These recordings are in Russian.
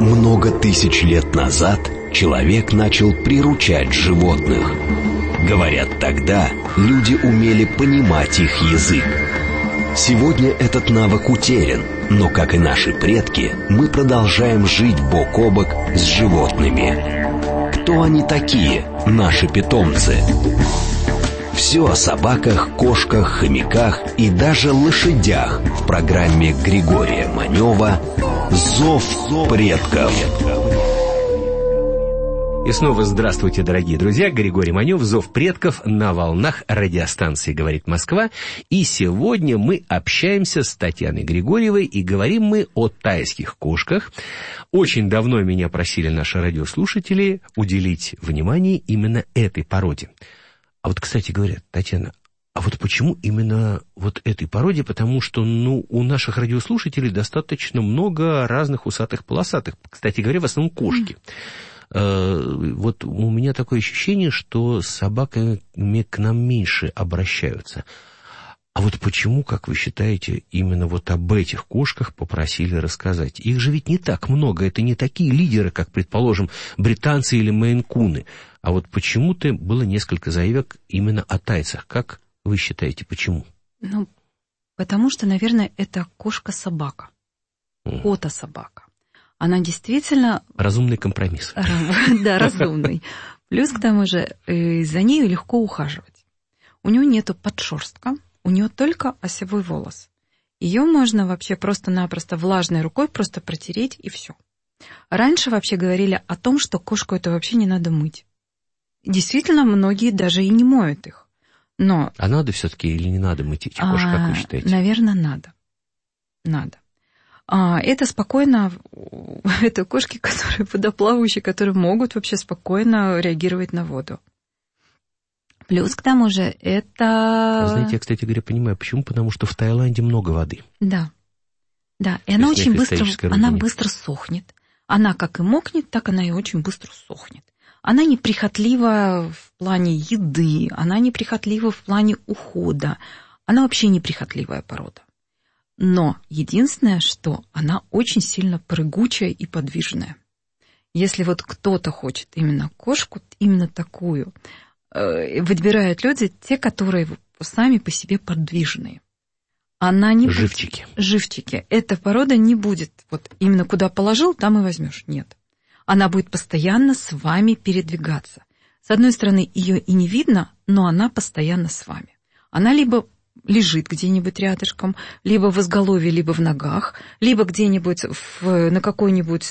Много тысяч лет назад человек начал приручать животных. Говорят, тогда люди умели понимать их язык. Сегодня этот навык утерян, но, как и наши предки, мы продолжаем жить бок о бок с животными. Кто они такие, наши питомцы? Все о собаках, кошках, хомяках и даже лошадях в программе Григория Манева «Зов предков». И снова здравствуйте, дорогие друзья. Григорий Манев, «Зов предков» на волнах радиостанции «Говорит Москва». И сегодня мы общаемся с Татьяной Григорьевой, и говорим мы о тайских кошках. Очень давно меня просили наши радиослушатели уделить внимание именно этой породе. А вот, кстати говоря, Татьяна, а вот почему именно вот этой породе? Потому что, у наших радиослушателей достаточно много разных усатых-полосатых. Кстати говоря, в основном кошки. Вот у меня такое ощущение, что с собаками к нам меньше обращаются. А вот почему, как вы считаете, именно вот об этих кошках попросили рассказать? Их же ведь не так много, это не такие лидеры, как, предположим, британцы или мейн-куны. А вот почему-то было несколько заявок именно о тайцах. Как вы считаете, почему? Потому что, наверное, это кошка-собака, кота-собака. Она действительно... Разумный компромисс. Да, разумный. Плюс, к тому же, за нею легко ухаживать. У нее нету подшерстка, у нее только осевой волос. Ее можно вообще просто-напросто влажной рукой просто протереть, и все. Раньше вообще говорили о том, что кошку это вообще не надо мыть. Действительно, многие даже и не моют их. Но... А надо все-таки или не надо мыть эти кошки, как вы считаете? Наверное, надо. Надо. Это спокойно, это кошки, которые водоплавающие, которые могут вообще спокойно реагировать на воду. Плюс к тому же это... Знаете, я, кстати говоря, понимаю, почему? Потому что в Таиланде много воды. Да, и она очень быстро сохнет. Она как и мокнет, так она и очень быстро сохнет. Она неприхотлива в плане еды, она неприхотлива в плане ухода. Она вообще неприхотливая порода. Но единственное, что она очень сильно прыгучая и подвижная. Если вот кто-то хочет именно кошку, именно такую, выбирают люди, те, которые сами по себе подвижные. Она не живчики. Живчики. Эта порода не будет вот именно куда положил, там и возьмешь. Нет. Она будет постоянно с вами передвигаться. С одной стороны, ее и не видно, но она постоянно с вами. Она либо лежит где-нибудь рядышком, либо в изголовье, либо в ногах, либо где-нибудь на какой-нибудь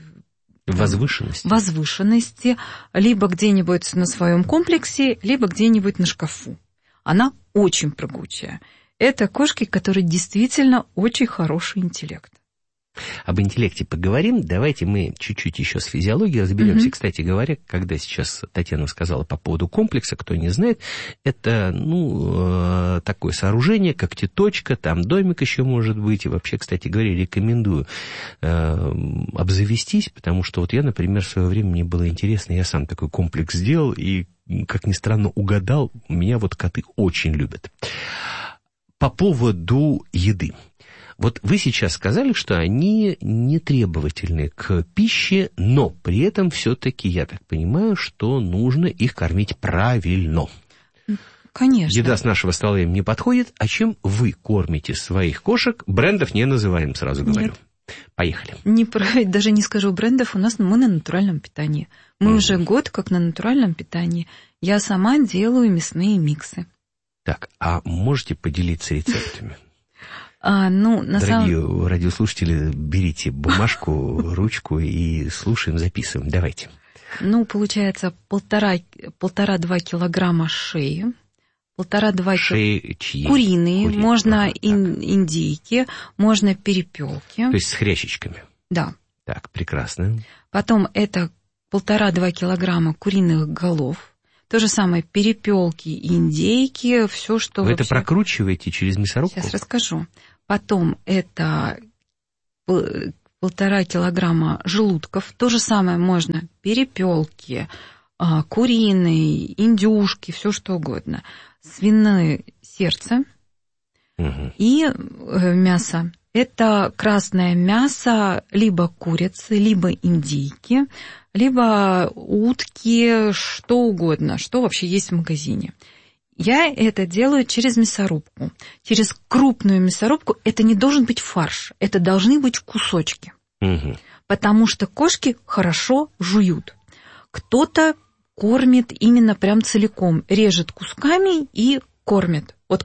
возвышенности, либо где-нибудь на своем комплексе, либо где-нибудь на шкафу. Она очень прыгучая. Это кошки, которые действительно очень хороший интеллект. Об интеллекте поговорим. Давайте мы чуть-чуть еще с физиологией разберемся. Кстати говоря, когда сейчас Татьяна сказала по поводу комплекса, кто не знает, это, такое сооружение, как когтеточка, там домик еще может быть. И вообще, кстати говоря, рекомендую обзавестись, потому что вот я, например, в свое время, мне было интересно, я сам такой комплекс сделал, и, как ни странно, угадал, меня вот коты очень любят. По поводу еды. Вот вы сейчас сказали, что они не требовательны к пище, но при этом все-таки, я так понимаю, что нужно их кормить правильно. Конечно. Еда с нашего стола им не подходит. А чем вы кормите своих кошек? Брендов не называем, сразу говорю. Нет. Поехали. Даже не скажу брендов, мы на натуральном питании. Мы уже год как на натуральном питании. Я сама делаю мясные миксы. Так, а можете поделиться рецептами? Дорогие радиослушатели, берите бумажку, ручку и слушаем, записываем. Давайте. Получается, 1,5-2 килограмма шеи. 1,5-2 Шеи чьи? Куриные, можно индейки, можно перепелки. То есть с хрящичками? Да. Так, прекрасно. Потом это 1,5-2 килограмма куриных голов. То же самое перепелки, индейки, все, что вы вообще... это прокручиваете через мясорубку? Сейчас расскажу. Потом это 1,5 килограмма желудков. То же самое можно перепелки, куриные, индюшки, все что угодно. Свиное сердце и мясо. это красное мясо либо курицы, либо индейки, либо утки, что угодно, что вообще есть в магазине. Я это делаю через мясорубку. Через крупную мясорубку. Это не должен быть фарш, это должны быть кусочки. Угу. Потому что кошки хорошо жуют. Кто-то кормит именно прям целиком, режет кусками и кормит. Вот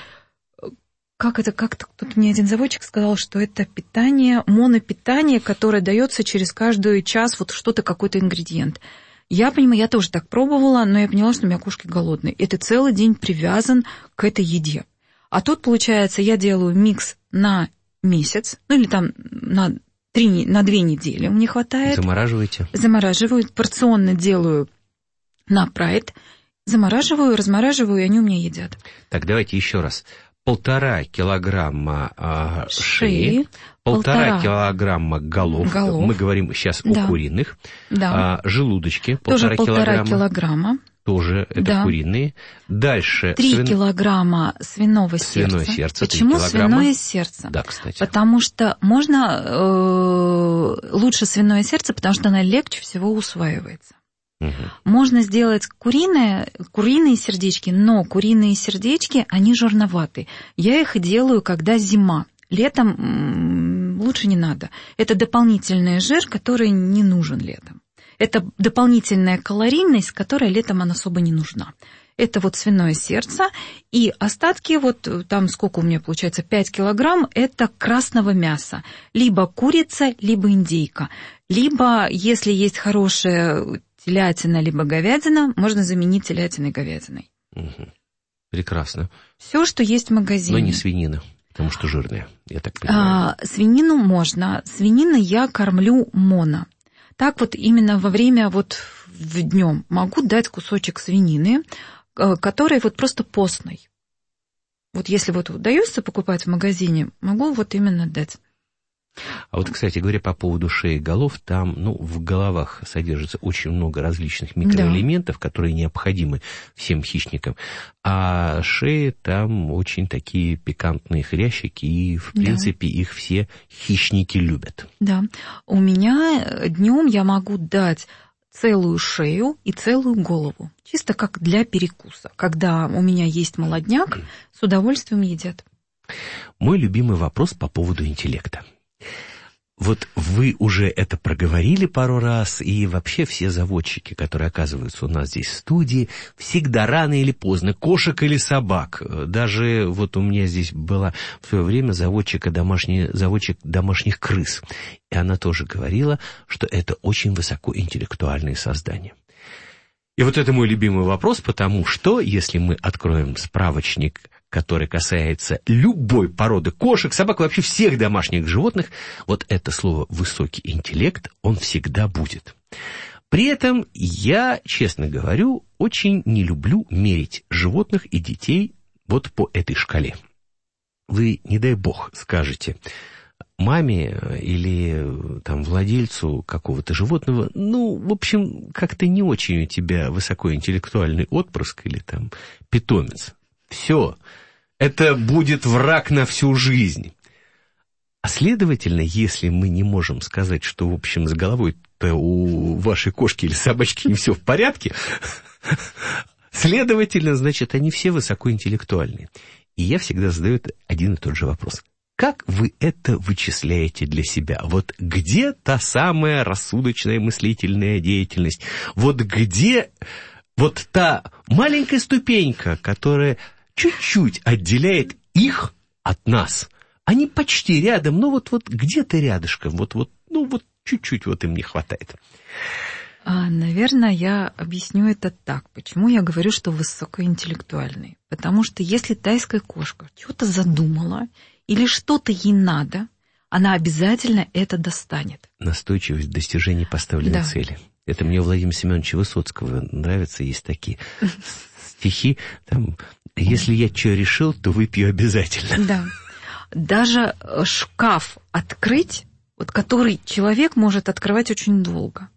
как кто-то мне один заводчик сказал, что это питание, монопитание, которое дается через каждый час, вот что-то, какой-то ингредиент. Я понимаю, я тоже так пробовала, но я поняла, что у меня кошки голодные. И ты целый день привязан к этой еде. А тут, получается, я делаю микс на месяц, ну или там на 2 недели мне хватает. Замораживаете? Замораживаю, порционно делаю на прайд, замораживаю, размораживаю, и они у меня едят. Так, давайте еще раз. 1,5 килограмма шеи, 1,5 килограмма голов. Мы говорим сейчас о куриных. Да. Желудочки, 1,5 килограмма. Тоже это куриные. Дальше 3 килограмма свиного сердца. Почему свиное сердце? Да, кстати. Потому что можно лучше свиное сердце, потому что оно легче всего усваивается. Угу. Можно сделать куриные сердечки, но куриные сердечки, они жирноваты. Я их делаю, когда зима. Летом лучше не надо. Это дополнительный жир, который не нужен летом. Это дополнительная калорийность, которая летом она особо не нужна. Это вот свиное сердце, и остатки, вот там сколько у меня получается, 5 килограмм, это красного мяса. Либо курица, либо индейка. Либо, если есть хорошая телятина, либо говядина, можно заменить телятиной говядиной. Угу. Прекрасно. Все, что есть в магазине. Но не свинина, потому что жирная, я так понимаю. Свинину можно. Свинину я кормлю моно. Так вот именно во время вот в днем могу дать кусочек свинины, который вот просто постный. Вот если вот удается покупать в магазине, могу вот именно дать. А вот, кстати говоря, по поводу шеи и голов, там, в головах содержится очень много различных микроэлементов, которые необходимы всем хищникам. А шеи там очень такие пикантные хрящики, и, в принципе, их все хищники любят. Да. У меня днем я могу дать целую шею и целую голову. Чисто как для перекуса. Когда у меня есть молодняк, с удовольствием едят. Мой любимый вопрос по поводу интеллекта. Вот вы уже это проговорили пару раз, и вообще все заводчики, которые оказываются у нас здесь в студии, всегда рано или поздно, кошек или собак. Даже вот у меня здесь была в свое время заводчик домашних крыс. И она тоже говорила, что это очень высокоинтеллектуальные создания. И вот это мой любимый вопрос, потому что, если мы откроем справочник, который касается любой породы кошек, собак, вообще всех домашних животных, вот это слово «высокий интеллект», он всегда будет. При этом я, честно говорю, очень не люблю мерить животных и детей вот по этой шкале. Вы, не дай бог, скажете маме или там владельцу какого-то животного, в общем, как-то не очень у тебя высокоинтеллектуальный отпрыск или там питомец. Все, это будет враг на всю жизнь. А следовательно, если мы не можем сказать, что, в общем, с головой-то у вашей кошки или собачки не все в порядке, следовательно, значит, они все высокоинтеллектуальные. И я всегда задаю один и тот же вопрос. Как вы это вычисляете для себя? Вот где та самая рассудочная мыслительная деятельность? Вот где вот та маленькая ступенька, которая чуть-чуть отделяет их от нас? Они почти рядом, но вот где-то рядышком, вот чуть-чуть вот им не хватает. Наверное, я объясню это так. Почему я говорю, что высокоинтеллектуальный? Потому что если тайская кошка что-то задумала или что-то ей надо, она обязательно это достанет. Настойчивость в достижении поставленной цели. Это мне у Владимира Семеновича Высоцкого нравится. Есть такие стихи. Там, если я что решил, то выпью обязательно. Да. Даже шкаф открыть, вот который человек может открывать очень долго.